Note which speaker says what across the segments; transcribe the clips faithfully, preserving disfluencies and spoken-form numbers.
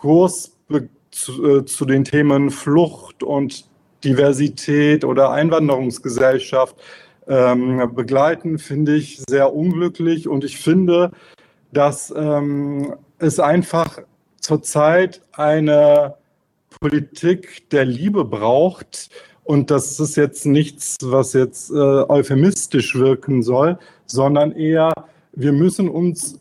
Speaker 1: Diskurs be- zu, äh, zu den Themen Flucht und Diversität oder Einwanderungsgesellschaft ähm, begleiten, finde ich sehr unglücklich. Und ich finde, dass ähm, es einfach zurzeit eine Politik der Liebe braucht. Und das ist jetzt nichts, was jetzt äh, euphemistisch wirken soll, sondern eher, wir müssen uns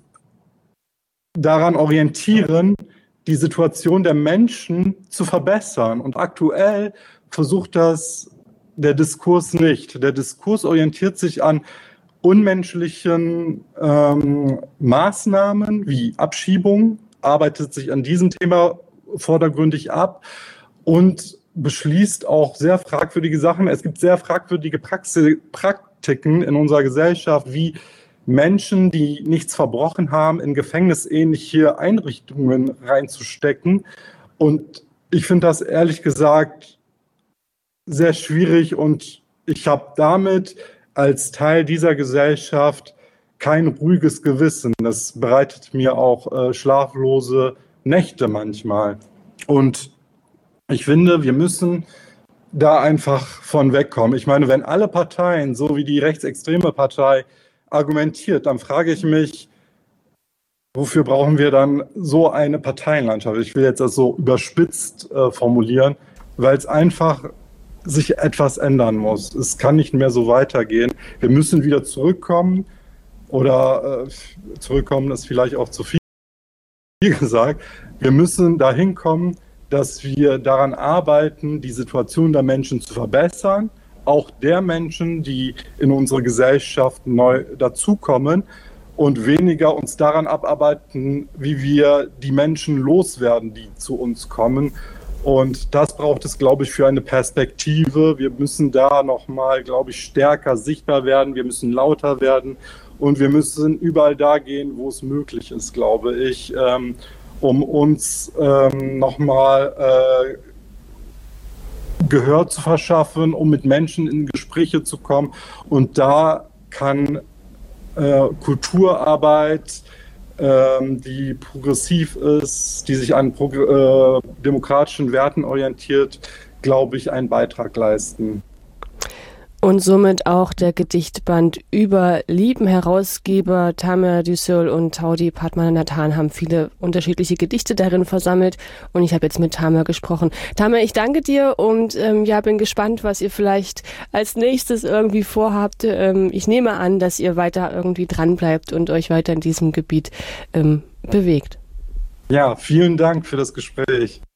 Speaker 1: daran orientieren, die Situation der Menschen zu verbessern. Und aktuell versucht das der Diskurs nicht. Der Diskurs orientiert sich an unmenschlichen ähm, Maßnahmen wie Abschiebung, arbeitet sich an diesem Thema vordergründig ab und beschließt auch sehr fragwürdige Sachen. Es gibt sehr fragwürdige Praxi- Praktiken in unserer Gesellschaft, wie Menschen, die nichts verbrochen haben, in gefängnisähnliche Einrichtungen reinzustecken. Und ich finde das ehrlich gesagt sehr schwierig und ich habe damit als Teil dieser Gesellschaft kein ruhiges Gewissen. Das bereitet mir auch äh, schlaflose Nächte manchmal. Und ich finde, wir müssen da einfach von wegkommen. Ich meine, wenn alle Parteien, so wie die rechtsextreme Partei, argumentiert, dann frage ich mich, wofür brauchen wir dann so eine Parteienlandschaft? Ich will jetzt das so überspitzt äh, formulieren, weil es einfach sich etwas ändern muss. Es kann nicht mehr so weitergehen. Wir müssen wieder zurückkommen oder äh, zurückkommen ist vielleicht auch zu viel gesagt. Wir müssen dahin kommen, dass wir daran arbeiten, die Situation der Menschen zu verbessern, auch der Menschen, die in unsere Gesellschaft neu dazukommen und weniger uns daran abarbeiten, wie wir die Menschen loswerden, die zu uns kommen. Und das braucht es, glaube ich, für eine Perspektive. Wir müssen da nochmal, glaube ich, stärker sichtbar werden. Wir müssen lauter werden und wir müssen überall da gehen, wo es möglich ist, glaube ich, ähm, um uns ähm, nochmal äh, Gehör zu verschaffen, um mit Menschen in Gespräche zu kommen. Und da kann äh, Kulturarbeit, ähm, die progressiv ist, die sich an progr- äh, demokratischen Werten orientiert, glaube ich, einen Beitrag leisten.
Speaker 2: Und somit auch der Gedichtband über Lieben. Herausgeber Tamer Düssel und Taudi Padmanabhan haben viele unterschiedliche Gedichte darin versammelt und ich habe jetzt mit Tamer gesprochen. Tamer, ich danke dir und ähm, ja, bin gespannt, was ihr vielleicht als nächstes irgendwie vorhabt. Ähm, ich nehme an, dass ihr weiter irgendwie dran bleibt und euch weiter in diesem Gebiet ähm, bewegt.
Speaker 1: Ja, vielen Dank für das Gespräch.